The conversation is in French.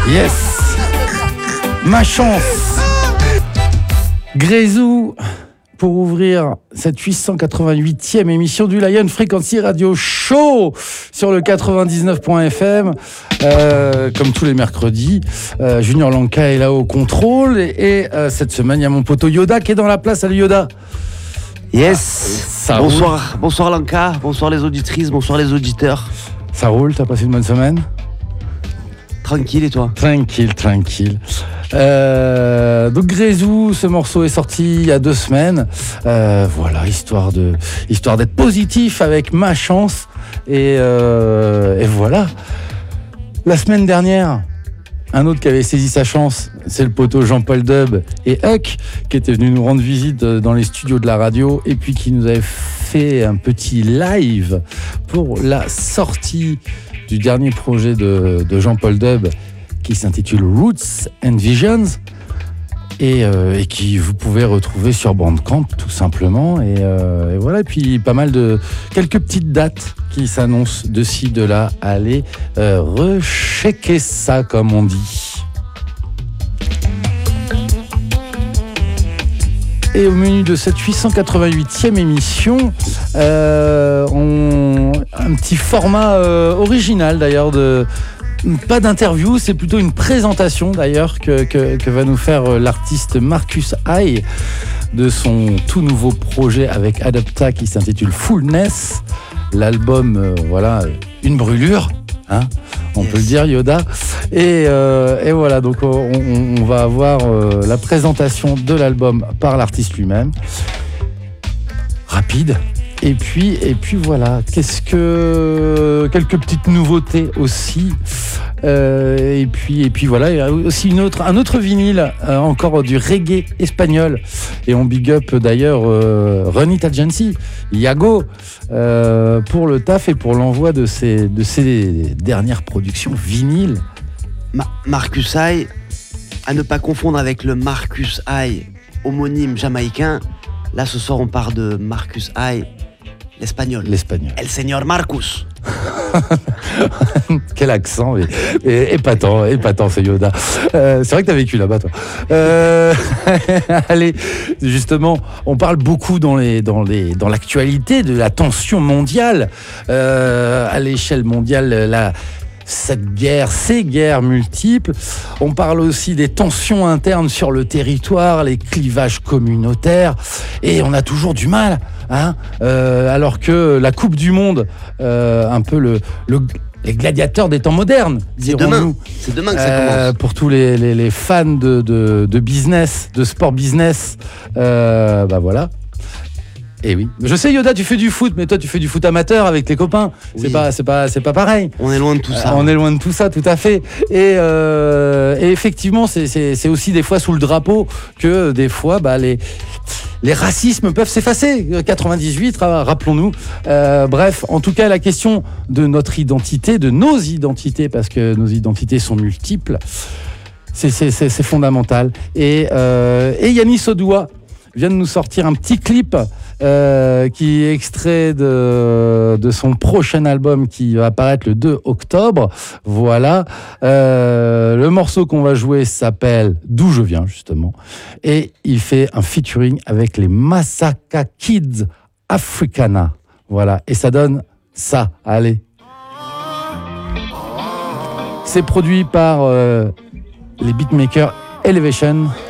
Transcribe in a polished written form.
Yes. Ma chance. Grézou pour ouvrir cette 888e émission du Lion Frequency Radio Show sur le 99.fm. Comme tous les mercredis, Junior Lanka est là au contrôle et cette semaine il y a mon poteau Yoda qui est dans la place. Salut Yoda. Yes. Bonsoir Lanka, bonsoir les auditrices, bonsoir les auditeurs. Ça roule, t'as passé une bonne semaine? Tranquille et toi? Tranquille. Donc Grézou, ce morceau est sorti il y a 2 semaines. Voilà, histoire d'être positif avec Ma Chance. Et voilà. La semaine dernière, un autre qui avait saisi sa chance, c'est le poteau Jean-Paul Dub et Huck, qui était venu nous rendre visite dans les studios de la radio et puis qui nous avait fait un petit live pour la sortie du dernier projet de Jean-Paul Dub qui s'intitule Roots and Visions et qui vous pouvez retrouver sur Bandcamp tout simplement et voilà, et puis quelques petites dates qui s'annoncent de ci de là. Allez rechecker ça comme on dit. Et au menu de cette 888e émission, un petit format original d'ailleurs pas d'interview, c'est plutôt une présentation d'ailleurs que va nous faire l'artiste Marcus High de son tout nouveau projet avec Adapta qui s'intitule Fullness. L'album, une brûlure, hein, on peut le dire Yoda. Et voilà, donc on va avoir la présentation de l'album par l'artiste lui-même. Rapide. Et puis voilà, quelques petites nouveautés aussi. Et puis voilà, il y a aussi un autre vinyle, encore du reggae espagnol. Et on big up d'ailleurs Run It Agency, Yago, pour le taf et pour l'envoi de ces dernières productions vinyles. Marcus High, à ne pas confondre avec le Marcus High homonyme jamaïcain. Là ce soir on parle de Marcus High, l'espagnol. El Señor Marcus. Quel accent, épatant, c'est Yoda. C'est vrai que t'as vécu là-bas, toi. Allez, justement, on parle beaucoup dans l'actualité de la tension mondiale, à l'échelle mondiale, ces guerres multiples. On parle aussi des tensions internes sur le territoire, les clivages communautaires, et on a toujours du mal, hein, alors que la Coupe du Monde, un peu les gladiateurs des temps modernes, dirons-nous. C'est demain que ça commence. Pour tous les fans de business, de sport business, voilà. Et oui. Je sais Yoda, tu fais du foot, mais toi tu fais du foot amateur avec tes copains. Oui. C'est pas pareil. On est loin de tout ça. On est loin de tout ça, tout à fait. Et effectivement, c'est aussi des fois sous le drapeau que des fois les racismes peuvent s'effacer. 98, rappelons-nous. Bref, en tout cas, la question de notre identité, de nos identités, parce que nos identités sont multiples, c'est fondamental. Et Yanis Odoua vient de nous sortir un petit clip qui est extrait de son prochain album qui va apparaître le 2 octobre. Voilà. Le morceau qu'on va jouer s'appelle D'où je viens, justement. Et il fait un featuring avec les Masaka Kids Africana. Voilà. Et ça donne ça. Allez. C'est produit par les beatmakers Elevation.